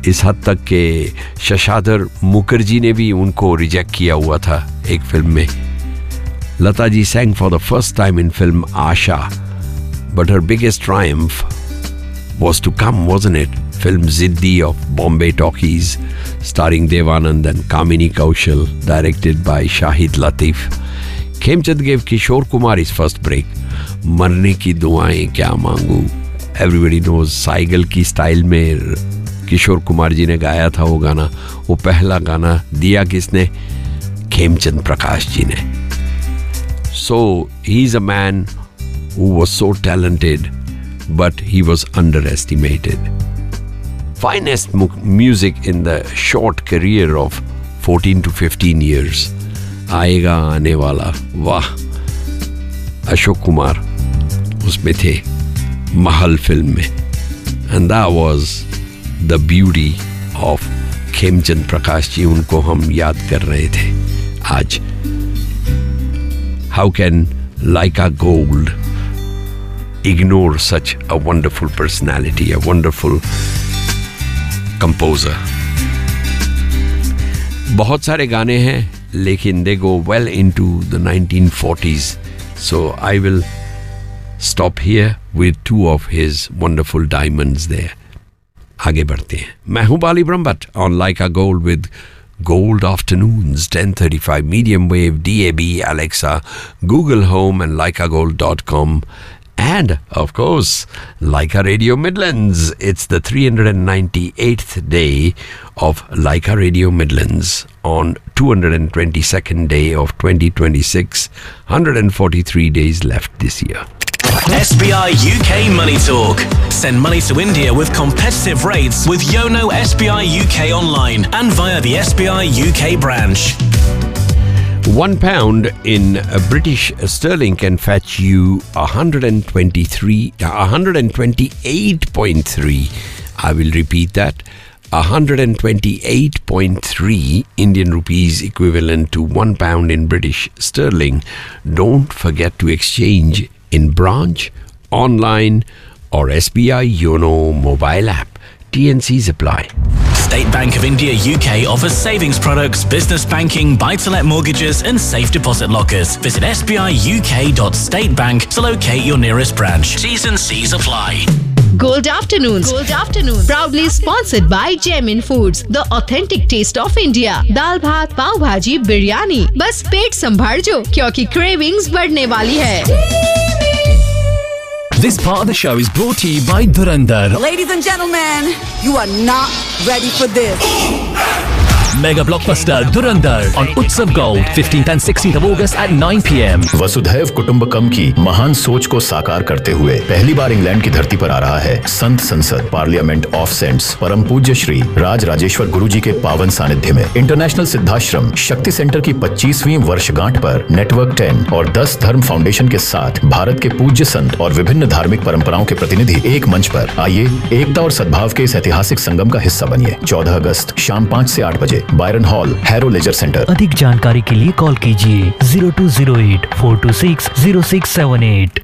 इस हद तक कि शशाधर मुखर्जी ने भी उनको रिजेक्ट किया हुआ था एक फिल्म में. Lata ji sang for the first time in film Asha, but her biggest triumph was to come, wasn't it? Film Ziddi of Bombay Talkies, starring Devanand and Kamini Kaushal, directed by Shahid Latif. Khemchand gave Kishore Kumar his first break. मरने की दुआएं क्या मांगू. Everybody knows Saigal की style में किशोर कुमार जी ने गाया था वो गाना. वो पहला गाना दिया किसने? खेमचंद प्रकाश जी ने. So he's a man who was so talented, but he was underestimated. Finest music in the short career of 14 to 15 years. आएगा आने वाला, वाह. अशोक कुमार उसमें थे महल फिल्म में. And that was the beauty of Khemchand Prakash ji. उनको हम याद कर रहे थे आज. How can Laika Gold ignore such a wonderful personality, a wonderful composer? बहुत सारे गाने हैं लेकिन they go well into the 1940s. So I will stop here with two of his wonderful diamonds there. आगे बढ़ते हैं. मैं हूं बाली Brahmbhatt on Laika Gold with Gold Afternoons, 10:35 medium wave, DAB, Alexa, Google Home and LaikaGold.com. And, of course, Laika Radio Midlands. It's the 398th day of Laika Radio Midlands on 222nd day of 2026. 143 days left this year. SBI UK Money Talk. Send money to India with competitive rates with Yono SBI UK online and via the SBI UK branch. £1 in British sterling can fetch you 128.3. I will repeat that. 128.3 Indian rupees equivalent to £1 in British sterling. Don't forget to exchange in branch, online or SBI Yono mobile app. T&Cs apply. State Bank of India UK offers savings products, business banking, buy-to-let mortgages and safe deposit lockers. Visit sbiuk.statebank to locate your nearest branch. T's and C's apply. Gold Afternoons. Proudly sponsored by Gemin Foods, the authentic taste of India. दाल भात, पाव भाजी, बिरयानी. बस पेट संभाल जो क्योंकि cravings बढ़ने वाली है. This part of the show is brought to you by Dhurandhar. Ladies and gentlemen, you are not ready for this. Mega blockbuster Dhurandhar on Utsav Gold, 15th and 16th of August at 9 p.m. वसुधैव कुटुंबकम की महान सोच को साकार करते हुए पहली बार England की धरती पर आ रहा है संत संसद पार्लियामेंट ऑफ सेंट्स परम पूज्य श्री राज राजेश्वर गुरु जी के पावन सानिध्य में इंटरनेशनल सिद्धाश्रम शक्ति सेंटर की 25वीं वर्षगांठ पर नेटवर्क 10 और 10 धर्म फाउंडेशन के साथ भारत के पूज्य संत और विभिन्न धार्मिक परंपराओं के प्रतिनिधि एक मंच पर आइए एकता और सद्भाव के इस ऐतिहासिक संगम का हिस्सा बनिए. 14 अगस्त शाम 5 से 8 बजे Byron hall, harrow laser centre. अधिक जानकारी के लिए कॉल कीजिए 0208 426 0678.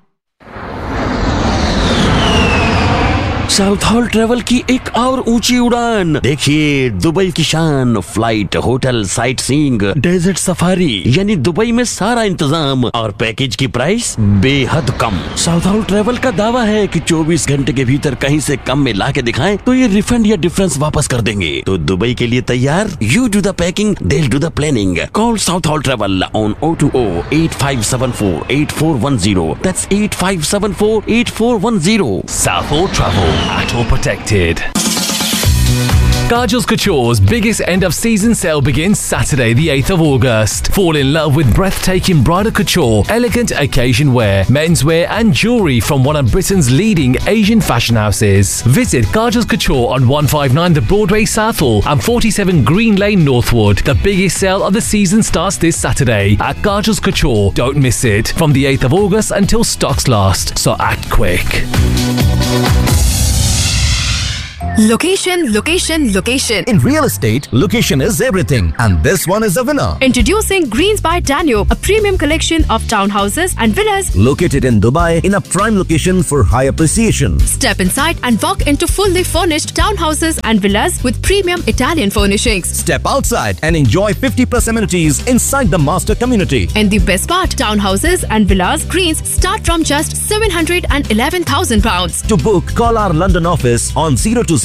साउथ हॉल ट्रेवल की एक और ऊंची उड़ान. देखिए दुबई की शान, flight, hotel, sight seeing, desert safari, यानी दुबई में सारा इंतजाम और पैकेज की प्राइस बेहद कम. साउथ हॉल ट्रेवल का दावा है कि 24 घंटे के भीतर कहीं से कम में ला के दिखाएं तो ये रिफंड या डिफरेंस वापस कर देंगे. तो दुबई के लिए तैयार? You do the packing, they'll do the planning. Call South Hall Travel on 020-8574-8410. That's 8574-8410. South Hall Travel. At all protected. Kajal's Couture's biggest end-of-season sale begins Saturday, the 8th of August. Fall in love with breathtaking bridal couture, elegant occasion wear, menswear and jewellery from one of Britain's leading Asian fashion houses. Visit Kajal's Couture on 159 The Broadway Southall and 47 Green Lane Northwood. The biggest sale of the season starts this Saturday at Kajal's Couture. Don't miss it. From the 8th of August until stocks last, so act quick. Location, location, location. In real estate, location is everything, and this one is a winner. Introducing Greens by Danube, a premium collection of townhouses and villas Located in Dubai in a prime location for high appreciation. Step inside and walk into fully furnished townhouses and villas with premium Italian furnishings. Step outside and enjoy 50+ amenities inside the master community. And the best part, townhouses and villas Greens start from just £711,000. To book, call our London office on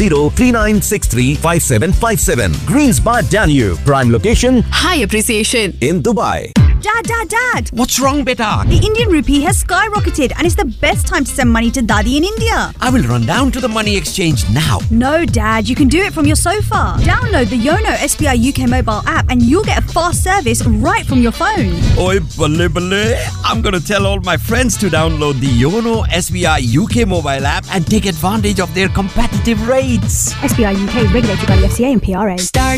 020-3963-5757. Greens by Danube, prime location, High appreciation. in Dubai. Dad. What's wrong, beta? The Indian rupee has skyrocketed and it's the best time to send money to Dadi in India. I will run down to the money exchange now. No, Dad, you can do it from your sofa. Download the Yono SBI UK mobile app and you'll get a fast service right from your phone. Oi, balle. I'm gonna tell all my friends to download the Yono SBI UK mobile app and take advantage of their competitive rates. SBI UK regulated by the FCA and PRA. Star